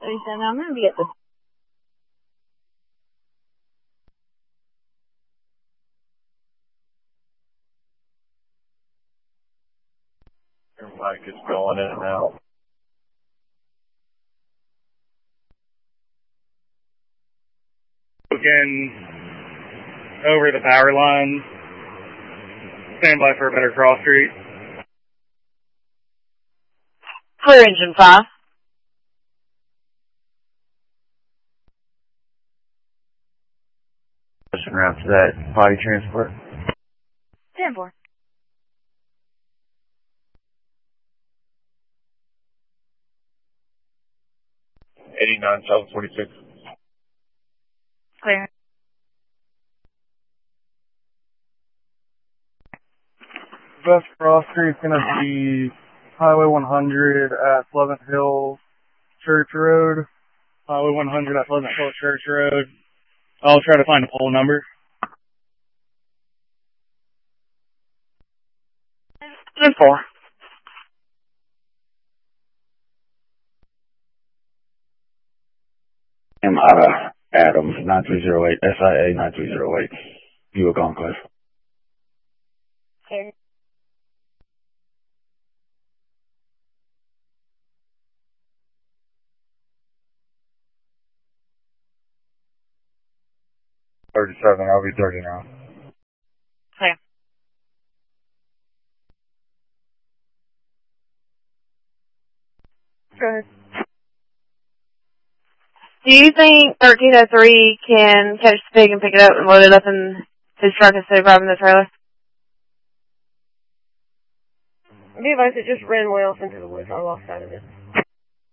37, I'm going to be at the... Your mic is going in and out. Looking over the power line. Stand by for a better cross street. Clear engine 5. Pushing around to that body transport. 10-4. '89 South 46. Clear. Best cross street's gonna be Highway 100 at Pleasant Hill Church Road. Highway 100 at Pleasant Hill Church Road. I'll try to find a pole number. 10-4. I'm out of Adams, 9308, SIA 9308, Buick Enclave. Clear. .37, I'll be 30 now. Clear. Go ahead. Do you think 1303 can catch the pig and pick it up and load it up in his truck instead of driving the trailer? Be advised, it just ran way off into the woods. I lost sight of it.